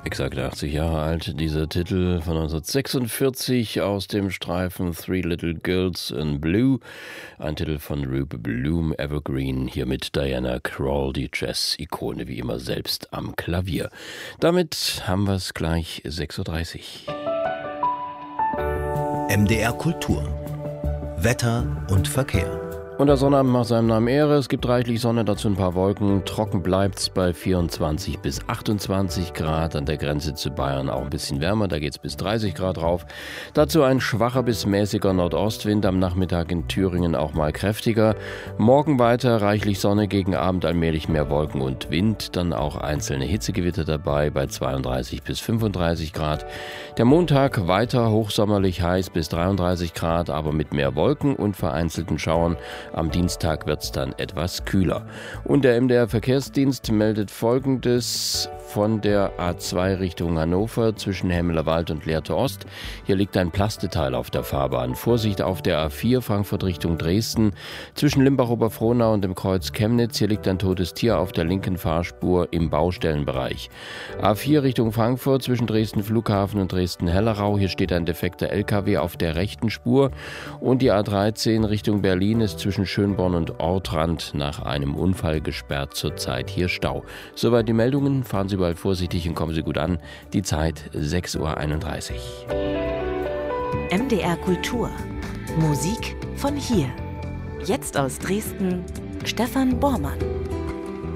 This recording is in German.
Exakt 80 Jahre alt, dieser Titel von 1946 aus dem Streifen Three Little Girls in Blue. Ein Titel von Rube Bloom Evergreen, hier mit Diana Krall, die Jazz-Ikone, wie immer selbst am Klavier. Damit haben wir es gleich 6.30 Uhr. MDR Kultur. Wetter und Verkehr. Und der Sonnabend macht seinem Namen Ehre. Es gibt reichlich Sonne, dazu ein paar Wolken. Trocken bleibt's bei 24 bis 28 Grad. An der Grenze zu Bayern auch ein bisschen wärmer, da geht's bis 30 Grad rauf. Dazu ein schwacher bis mäßiger Nordostwind, am Nachmittag in Thüringen auch mal kräftiger. Morgen weiter reichlich Sonne, gegen Abend allmählich mehr Wolken und Wind. Dann auch einzelne Hitzegewitter dabei bei 32 bis 35 Grad. Der Montag weiter hochsommerlich heiß bis 33 Grad, aber mit mehr Wolken und vereinzelten Schauern. Am Dienstag wird es dann etwas kühler. Und der MDR Verkehrsdienst meldet Folgendes von der A2 Richtung Hannover zwischen Hemmelerwald und Lehrte Ost. Hier liegt ein Plasteteil auf der Fahrbahn. Vorsicht auf der A4 Frankfurt Richtung Dresden. Zwischen Limbach-Oberfrohnau und dem Kreuz Chemnitz. Hier liegt ein totes Tier auf der linken Fahrspur im Baustellenbereich. A4 Richtung Frankfurt zwischen Dresden Flughafen und Dresden-Hellerau. Hier steht ein defekter LKW auf der rechten Spur. Und die A13 Richtung Berlin ist zwischen Schönborn und Ortrand nach einem Unfall gesperrt, zurzeit hier Stau. Soweit die Meldungen, fahren Sie überall vorsichtig und kommen Sie gut an. Die Zeit 6.31 Uhr. MDR Kultur. Musik von hier. Jetzt aus Dresden, Stefan Bormann.